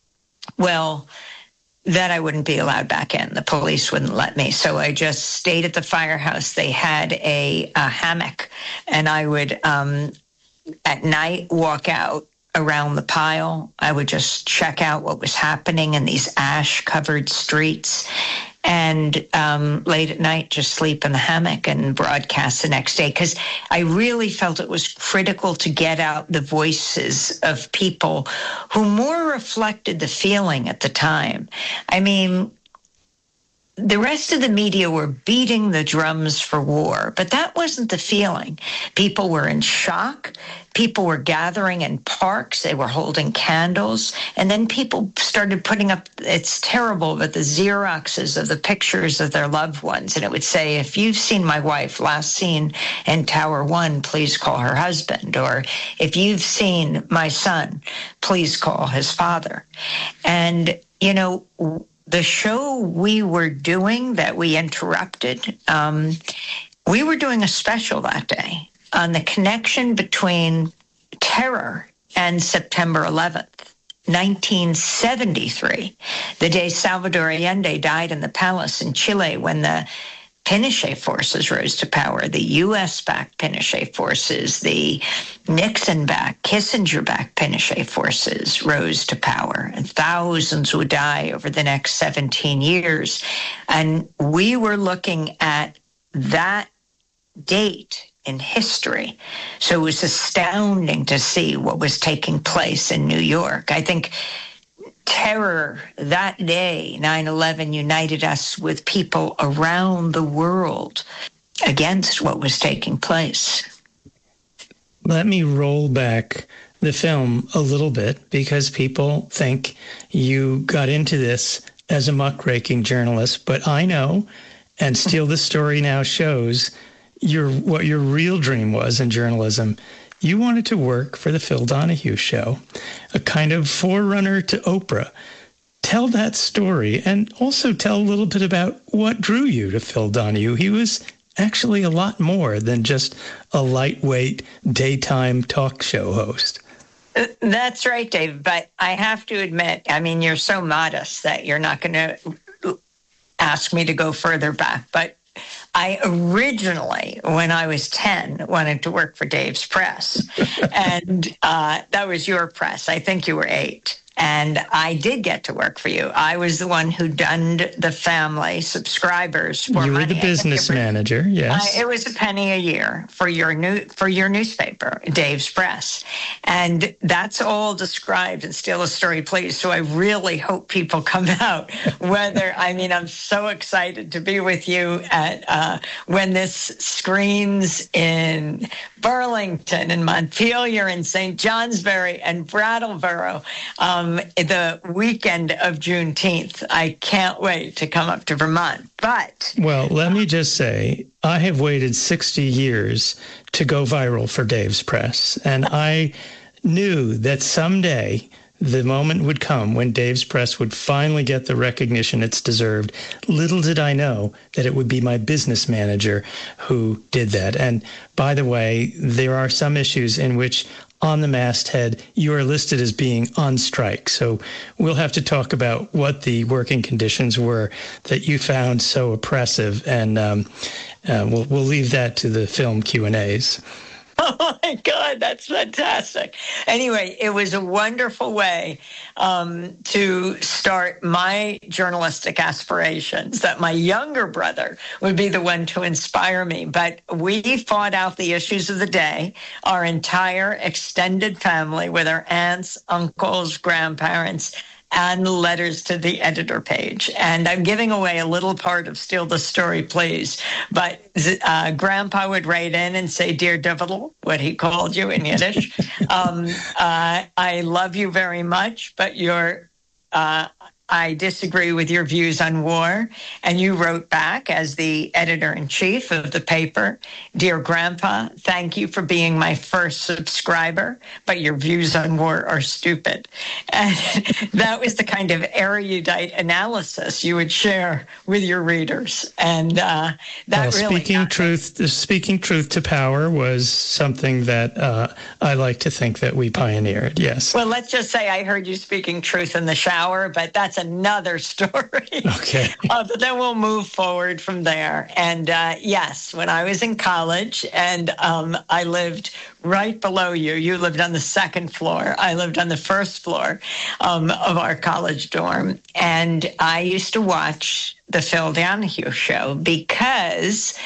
well, that I wouldn't be allowed back in. The police wouldn't let me. So I just stayed at the firehouse. They had a, a hammock, and I would, um, at night, walk out around the pile. I would just check out what was happening in these ash-covered streets, and um, late at night just sleep in the hammock and broadcast the next day, because I really felt it was critical to get out the voices of people who more reflected the feeling at the time. I mean, the rest of the media were beating the drums for war, but that wasn't the feeling. People were in shock. People were gathering in parks. They were holding candles. And then people started putting up, it's terrible, but the Xeroxes of the pictures of their loved ones. And it would say, if you've seen my wife last seen in Tower One, please call her husband. Or if you've seen my son, please call his father. And, you know, the show we were doing that we interrupted, um, we were doing a special that day on the connection between terror and September eleventh, nineteen seventy-three, the day Salvador Allende died in the palace in Chile when the Pinochet forces rose to power, the U S-backed Pinochet forces, the Nixon-backed, Kissinger-backed Pinochet forces rose to power, and thousands would die over the next seventeen years. And we were looking at that date in history. So it was astounding to see what was taking place in New York. I think terror that day, nine eleven, united us with people around the world against what was taking place. Let me roll back the film a little bit, because people think you got into this as a muckraking journalist, but I know, and Steal the Story now shows, your what your real dream was in journalism. You wanted to work for the Phil Donahue Show, a kind of forerunner to Oprah. Tell that story, and also tell a little bit about what drew you to Phil Donahue. He was actually a lot more than just a lightweight daytime talk show host. That's right, Dave. But I have to admit, I mean, you're so modest that you're not going to ask me to go further back. But I originally, when I was ten, wanted to work for Dave's Press. And uh, that was your press. I think you were eight. And I did get to work for you. I was the one who dunned the family subscribers for You were money. the business manager, yes. Uh, it was a penny a year for your new for your newspaper, Dave's Press. And that's all described in Steal a Story, Please. So I really hope people come out. Whether, I mean, I'm so excited to be with you at uh, when this screens in Burlington and Montpelier and Saint Johnsbury and Brattleboro. Um, the weekend of Juneteenth. I can't wait to come up to Vermont. But well, let me just say, I have waited sixty years to go viral for Dave's Press, and I knew that someday the moment would come when Dave's Press would finally get the recognition it's deserved. Little did I know that it would be my business manager who did that. And by the way, there are some issues in which on the masthead, you are listed as being on strike. So we'll have to talk about what the working conditions were that you found so oppressive, and um, uh, we'll, we'll leave that to the film Q and A's. Oh, my God, that's fantastic. Anyway, it was a wonderful way um, to start my journalistic aspirations, that my younger brother would be the one to inspire me. But we fought out the issues of the day, our entire extended family with our aunts, uncles, grandparents, and letters to the editor page. And I'm giving away a little part of Steal the Story, please. But uh, Grandpa would write in and say, "Dear Dividal," what he called you in Yiddish, um, uh, "I love you very much, but you're... Uh, I disagree with your views on war." And you wrote back as the editor-in-chief of the paper, "Dear Grandpa, thank you for being my first subscriber, but your views on war are stupid." And that was the kind of erudite analysis you would share with your readers. And uh, that well, really... Speaking truth, speaking truth to power was something that uh, I like to think that we pioneered, yes. Well, let's just say I heard you speaking truth in the shower, but that's another story. Okay. uh, but then we'll move forward from there. And uh, yes, when I was in college and um, I lived right below you, you lived on the second floor. I lived on the first floor um, of our college dorm. And I used to watch the Phil Donahue show because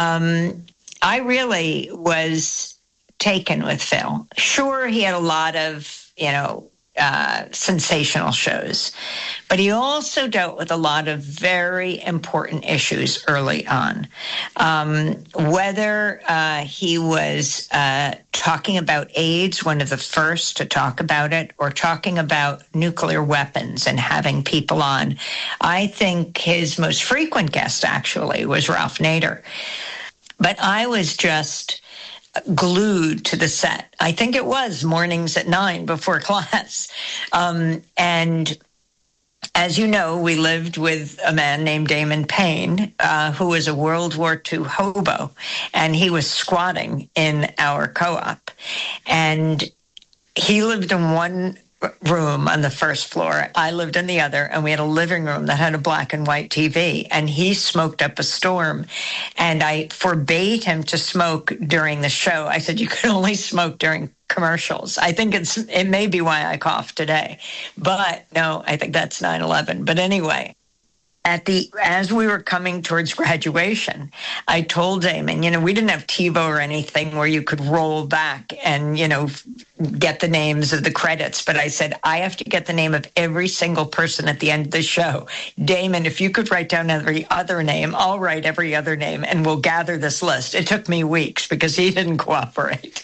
um, I really was taken with Phil. Sure, he had a lot of, you know, Uh, sensational shows, but he also dealt with a lot of very important issues early on. Um, whether uh, he was uh, talking about AIDS, one of the first to talk about it, or talking about nuclear weapons and having people on. I think his most frequent guest actually was Ralph Nader. But I was just glued to the set. I think it was mornings at nine before class. Um, and as you know, we lived with a man named Damon Payne, uh, who was a World War Two hobo, and he was squatting in our co-op. And he lived in one room on the first floor. I lived in the other, and we had a living room that had a black and white T V, and he smoked up a storm. And I forbade him to smoke during the show. I said, you can only smoke during commercials. I think it's, it may be why I cough today, but no, I think that's nine eleven. But anyway, At the as we were coming towards graduation, I told Damon, you know, we didn't have TiVo or anything where you could roll back and, you know, get the names of the credits. But I said, I have to get the name of every single person at the end of the show. Damon, if you could write down every other name, I'll write every other name, and we'll gather this list. It took me weeks because he didn't cooperate.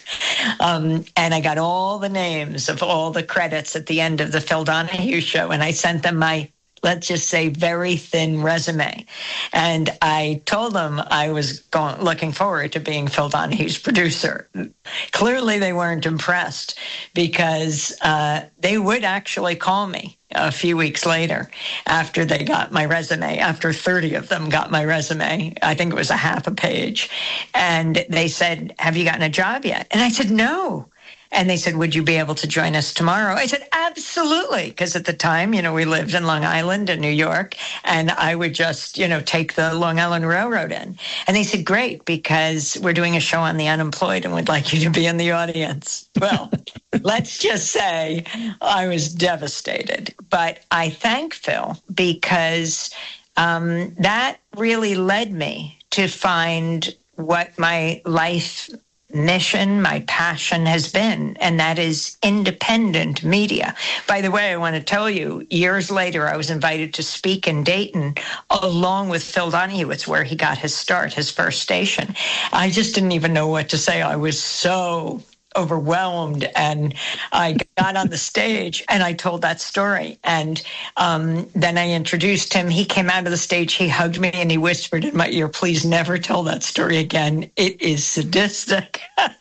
Um, and I got all the names of all the credits at the end of the Phil Donahue show, and I sent them my, let's just say, very thin resume. And I told them I was going, looking forward to being Phil Donahue's producer. Clearly, they weren't impressed because uh, they would actually call me a few weeks later after they got my resume, after thirty of them got my resume. I think it was a half a page. And they said, have you gotten a job yet? And I said, no. And they said, would you be able to join us tomorrow? I said, absolutely. Because at the time, you know, we lived in Long Island and New York, and I would just, you know, take the Long Island Railroad in. And they said, great, because we're doing a show on the unemployed and we'd like you to be in the audience. Well, let's just say I was devastated. But I thank Phil because um, that really led me to find what my life mission, my passion has been, and that is independent media. By the way, I want to tell you, years later, I was invited to speak in Dayton along with Phil Donahue. It's where he got his start, his first station. I just didn't even know what to say. I was so overwhelmed, and I got on the stage and I told that story. And um, then I introduced him. He came out of the stage, he hugged me, and he whispered in my ear, please never tell that story again. It is sadistic.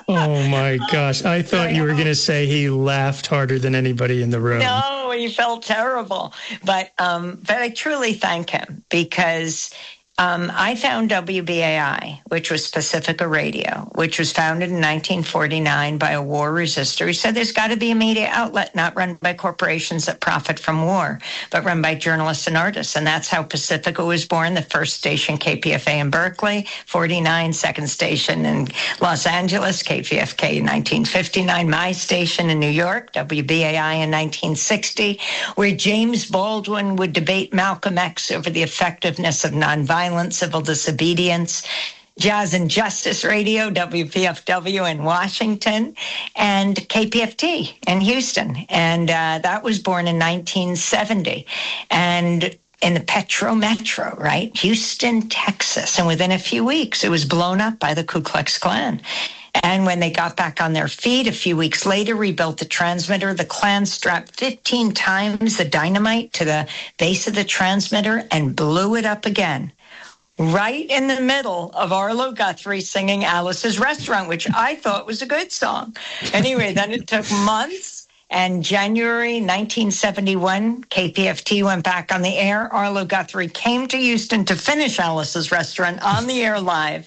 Oh, my gosh. I thought you were going to say he laughed harder than anybody in the room. No, he felt terrible. But, um, but I truly thank him because Um, I found W B A I, which was Pacifica Radio, which was founded in nineteen forty-nine by a war resister. He said there's got to be a media outlet not run by corporations that profit from war, but run by journalists and artists. And that's how Pacifica was born, the first station, K P F A in Berkeley, forty-nine, second station in Los Angeles, K P F K in nineteen fifty-nine, my station in New York, W B A I in nineteen sixty, where James Baldwin would debate Malcolm X over the effectiveness of nonviolence, civil disobedience. Jazz and Justice Radio, W P F W in Washington, and K P F T in Houston. And uh, that was born in nineteen seventy. And in the Petro Metro, right? Houston, Texas. And within a few weeks, it was blown up by the Ku Klux Klan. And when they got back on their feet, a few weeks later, rebuilt the transmitter. The Klan strapped fifteen times the dynamite to the base of the transmitter and blew it up again, right in the middle of Arlo Guthrie singing Alice's Restaurant, which I thought was a good song. Anyway, then it took months. And January nineteen seventy-one, K P F T went back on the air. Arlo Guthrie came to Houston to finish Alice's Restaurant on the air live.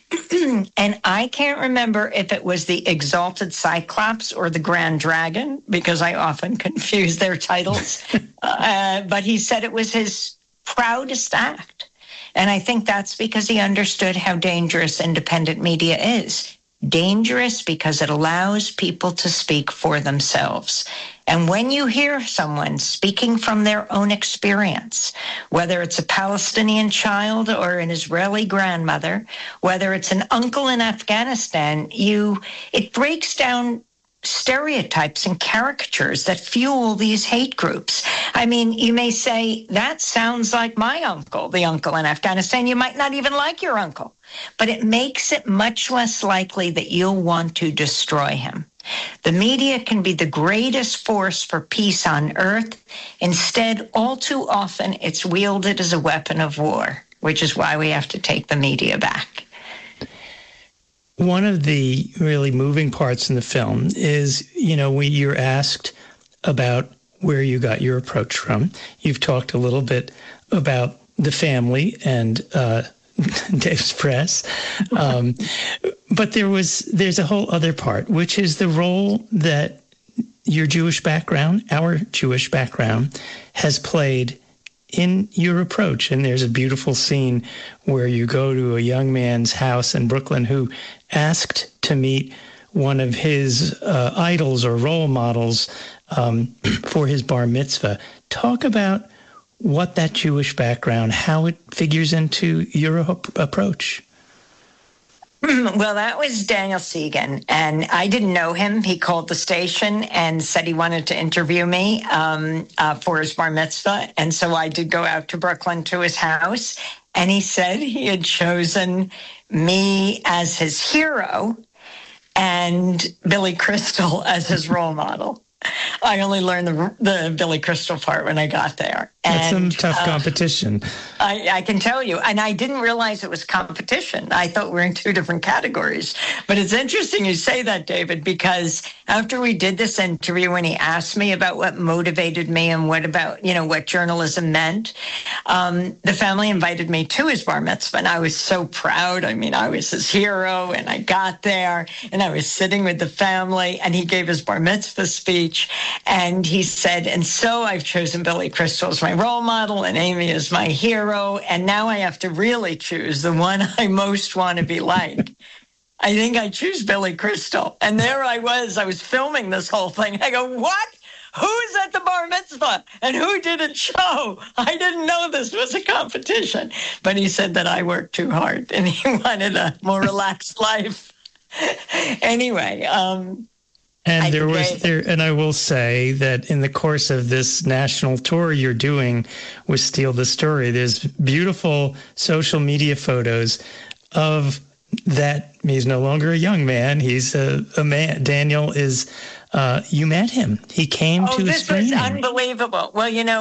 And I can't remember if it was the Exalted Cyclops or the Grand Dragon, because I often confuse their titles. uh, but he said it was his proudest act. And I think that's because he understood how dangerous independent media is. Dangerous because it allows people to speak for themselves. And when you hear someone speaking from their own experience, whether it's a Palestinian child or an Israeli grandmother, whether it's an uncle in Afghanistan, you it breaks down stereotypes and caricatures that fuel these hate groups. I mean, you may say, that sounds like my uncle, the uncle in Afghanistan. You might not even like your uncle, but it makes it much less likely that you'll want to destroy him. The media can be the greatest force for peace on earth. Instead, all too often, it's wielded as a weapon of war, which is why we have to take the media back. One of the really moving parts in the film is, you know, when you're asked about where you got your approach from. You've talked a little bit about the family and uh, Dave's Press. Um, but there was there's a whole other part, which is the role that your Jewish background, our Jewish background, has played in your approach. And there's a beautiful scene where you go to a young man's house in Brooklyn who asked to meet one of his uh, idols or role models um, for his bar mitzvah. Talk about what that Jewish background, how it figures into your approach. Well, that was Daniel Segan, and I didn't know him. He called the station and said he wanted to interview me um, uh, for his bar mitzvah, and so I did go out to Brooklyn to his house, and he said he had chosen me as his hero and Billy Crystal as his role model. I only learned the, the Billy Crystal part when I got there. That's and, some tough uh, competition. I, I can tell you. And I didn't realize it was competition. I thought we were in two different categories. But it's interesting you say that, David, because after we did this interview, when he asked me about what motivated me and what about, you know, what journalism meant, um, the family invited me to his bar mitzvah. And I was so proud. I mean, I was his hero. And I got there and I was sitting with the family and he gave his bar mitzvah speech. And he said, and so I've chosen Billy Crystal as my role model and Amy is my hero. And now I have to really choose the one I most want to be like. I think I choose Billy Crystal. And there I was. I was filming this whole thing. I go, what? Who's at the bar mitzvah? And who didn't show? I didn't know this was a competition. But he said that I worked too hard and he wanted a more relaxed life. Anyway, um, And I there was think there, and I will say that in the course of this national tour you're doing with Steal the Story, there's beautiful social media photos of that. He's no longer a young man; he's a, a man. Daniel is. Uh, you met him. He came oh, to a this screening. was unbelievable. Well, you know,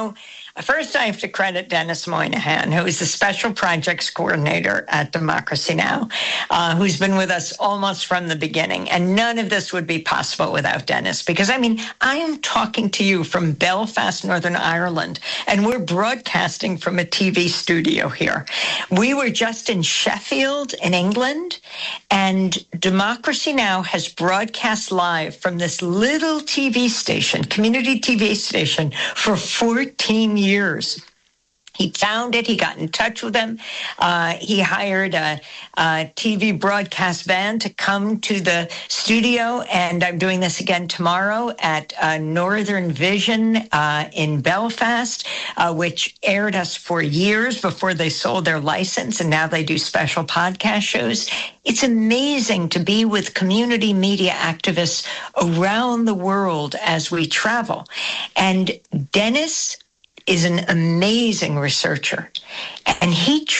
First, I have to credit Dennis Moynihan, who is the Special Projects Coordinator at Democracy Now!, uh, who's been with us almost from the beginning. And none of this would be possible without Dennis, because, I mean, I am talking to you from Belfast, Northern Ireland, and we're broadcasting from a T V studio here. We were just in Sheffield in England, and Democracy Now! Has broadcast live from this little T V station, community T V station, for fourteen years. He found it. He got in touch with them. Uh, he hired a, a T V broadcast van to come to the studio, and I'm doing this again tomorrow at uh, Northern Vision uh, in Belfast, uh, which aired us for years before they sold their license, and now they do special podcast shows. It's amazing to be with community media activists around the world as we travel. And Dennis is an amazing researcher, and he